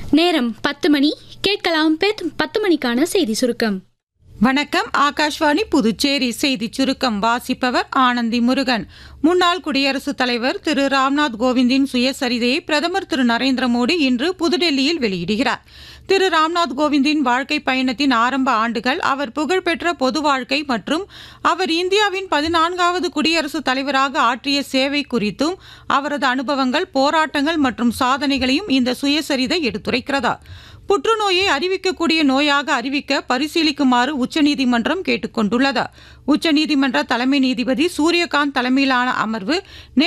நேரம் 10 மணி. கேட்கலாம் 10 மணிக்கான செய்தி சுருக்கம். வணக்கம். ஆகாஷ்வாணி புதுச்சேரி செய்திச் சுருக்கம் வாசிப்பவர் ஆனந்தி முருகன். முன்னாள் குடியரசுத் தலைவர் திரு ராம்நாத் கோவிந்தின் சுயசரிதையை பிரதமர் திரு நரேந்திர மோடி இன்று புதுடெல்லியில் வெளியிடுகிறார். திரு ராம்நாத் கோவிந்தின் வாழ்க்கை பயணத்தின் ஆரம்ப ஆண்டுகள், அவர் புகழ்பெற்ற பொது வாழ்க்கை மற்றும் அவர் இந்தியாவின் 14வது குடியரசுத் தலைவராக ஆற்றிய சேவை குறித்தும் அவரது அனுபவங்கள், போராட்டங்கள் மற்றும் சாதனைகளையும் இந்த சுயசரிதை எடுத்துரைக்கிறது. புற்றுநோயை அறிவிக்கக்கூடிய நோயாக அறிவிக்க பரிசீலிக்குமாறு உச்சநீதிமன்றம் கேட்டுக்கொண்டுள்ளது. உச்சநீதிமன்ற தலைமை நீதிபதி சூரியகாந்த் தலைமையிலான அமர்வு